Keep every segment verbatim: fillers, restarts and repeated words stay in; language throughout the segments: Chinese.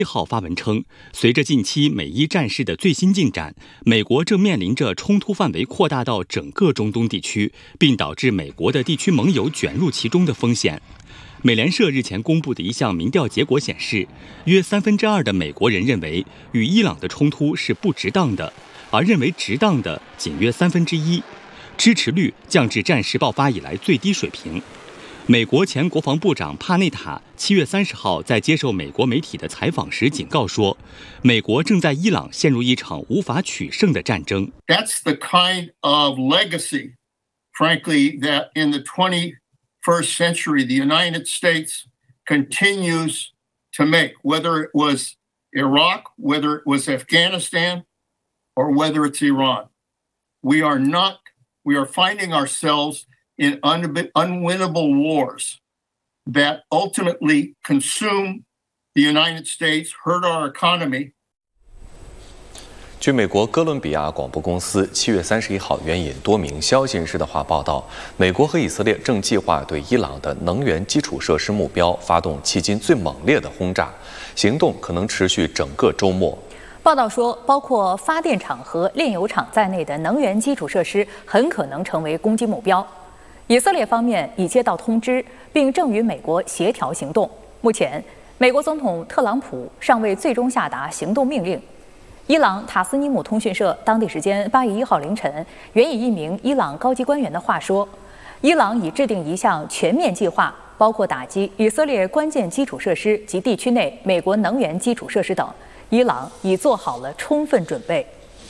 一号发文称，随着近期美伊战事的最新进展，美国正面临着冲突范围扩大到整个中东地区，并导致美国的地区盟友卷入其中的风险。美联社日前公布的一项民调结果显示，约三分之二的美国人认为与伊朗的冲突是不值当的，而认为值当的仅约三分之一，支持率降至战事爆发以来最低水平。美国前国防部长帕内塔七月三十号在接受美国媒体的采访时警告说，美国正在伊朗陷入一场无法取胜的战争。 That's the kind of legacy, frankly, that in the twenty-first century the United States continues to make, whether it was Iraq, whether it was Afghanistan, or whether it's Iran. We are not, we are finding ourselves in unwinnable wars that ultimately consume the United States, hurt our economy. 据美国哥伦比亚广播公司七月三十一号援引多名消息人士的话报道，美国和以色列正计划对伊朗的能源基础设施目标发动迄今最猛烈的轰炸，行动可能持续整个周末。 报道说，包括发电厂和炼油厂在内的能源基础设施很可能成为攻击目标。以色列方面已接到通知，并正与美国协调行动。目前，美国总统特朗普尚未最终下达行动命令。伊朗塔斯尼姆通讯社当地时间八月一号凌晨援引一名伊朗高级官员的话说，伊朗已制定一项全面计划，包括打击以色列关键基础设施及地区内美国能源基础设施等。伊朗已做好了充分准备。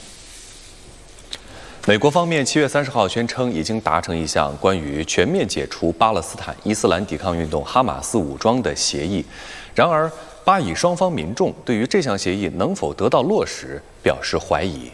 美国方面七月三十号宣称，已经达成一项关于全面解除巴勒斯坦伊斯兰抵抗运动哈马斯武装的协议。然而，巴以双方民众对于这项协议能否得到落实表示怀疑。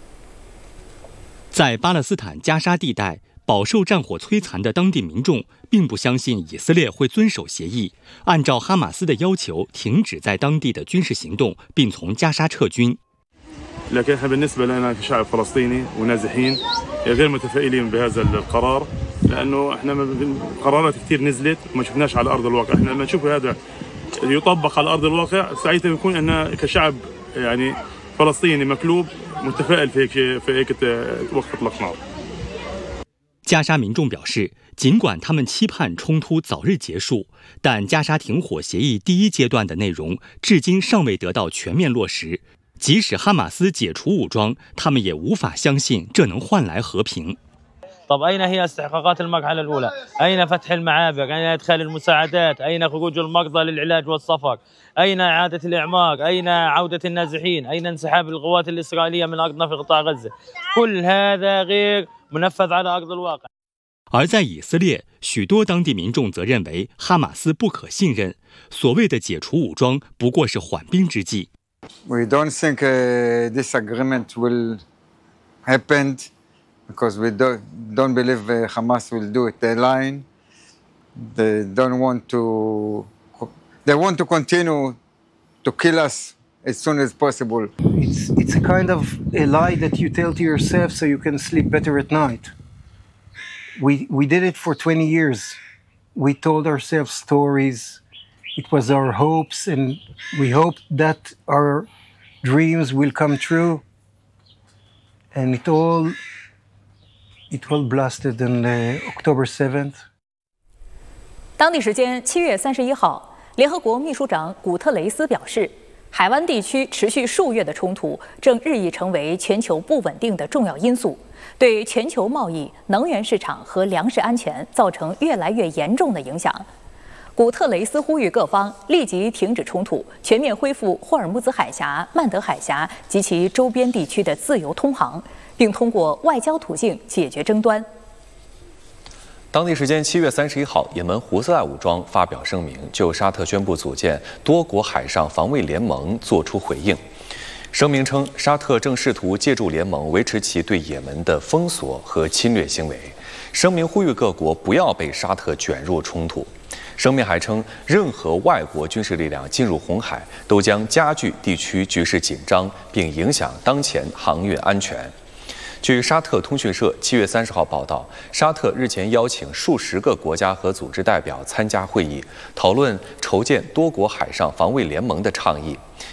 在巴勒斯坦加沙地带饱受战火摧残的当地民众，并不相信以色列会遵守协议，按照哈马斯的要求停止在当地的军事行动，并从加沙撤军。 لكن احنا بالنسبه لنا كشعب فلسطيني ونازحين غير متفائلين بهذا القرار لانه احنا قرارات كثير نزلت وما شفناش على ارض الواقع، احنا لما نشوف هذا يطبق على ارض الواقع ساعتها بيكون ان كشعب يعني فلسطيني مكلوب متفائل في هيك في هيك وقت اطلاق نار。 加沙民众表示，尽管他们期盼冲突早日结束，但加沙停火协议第一阶段的内容至今尚未得到全面落实。即使哈马斯解除武装，他们也无法相信这能换来和平。 طب أين هي استحقاقات المرحلة الأولى؟ أين فتح المعابر؟ أين إدخال المساعدات؟ أين خروج المرضى للعلاج والصفر؟ أين إعادة الإعمار؟ أين عودة النازحين؟ أين انسحاب القوات الإسرائيلية من أرضنا في قطاع غزة؟ كل هذا غير منفذ على أرض الواقع。 而在以色列，许多当地民众则认为哈马斯不可信任，所谓的解除武装不过是缓兵之计。 We don't think uh, this agreement will happen because we don't, don't believe uh, Hamas will do it. They're lying. They don't want to. They want to continue to kill us as soon as possible. It's it's a kind of a lie that you tell to yourself so you can sleep better at night. We we did it for twenty years. We told ourselves stories. It was our hopes, and we hoped that our dreams will come true. And it all, it all blasted on uh, October seventh. 当地时间七月三十一号，联合国秘书长古特雷斯表示，海湾地区持续数月的冲突正日益成为全球不稳定的重要因素，对全球贸易、能源市场和粮食安全造成越来越严重的影响。古特雷斯呼吁各方立即停止冲突，全面恢复霍尔木兹海峡、曼德海峡及其周边地区的自由通航，并通过外交途径解决争端。 当地时间七月三十一号，也门胡塞武装发表声明，就沙特宣布组建多国海上防卫联盟作出回应。声明称，沙特正试图借助联盟维持其对也门的封锁和侵略行为。声明呼吁各国不要被沙特卷入冲突。声明还称，任何外国军事力量进入红海都将加剧地区局势紧张，并影响当前航运安全。 据沙特通讯社七月三十号报道，沙特日前邀请数十个国家和组织代表参加会议，讨论筹建多国海上防卫联盟的倡议。